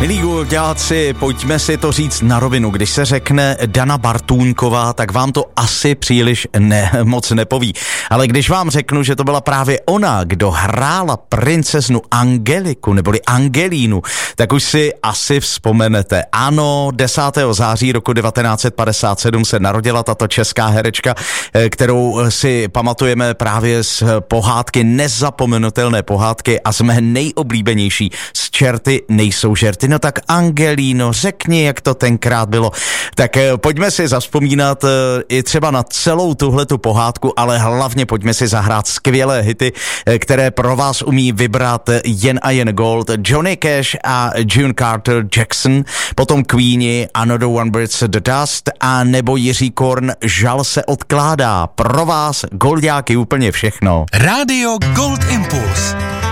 Milí golďáci, pojďme si to říct na rovinu. Když se řekne Dana Bartůňková, tak vám to asi příliš moc nepoví. Ale když vám řeknu, že to byla právě ona, kdo hrála princeznu Angeliku, neboli Angelínu, tak už si asi vzpomenete. Ano, 10. září roku 1957 se narodila tato česká herečka, kterou si pamatujeme právě z pohádky, nezapomenutelné pohádky a jsme nejoblíbenější z Čerty nejsou žerty. No tak Angelíno, řekni, jak to tenkrát bylo. Tak pojďme si zavzpomínat i třeba na celou tuhletu pohádku, ale hlavně pojďme si zahrát skvělé hity, které pro vás umí vybrat jen a jen Gold, Johnny Cash a June Carter Jackson, potom Queenie, Another One Bites the Dust a nebo Jiří Korn, Žal se odkládá. Pro vás, golďáky, úplně všechno. Rádio Gold Impuls.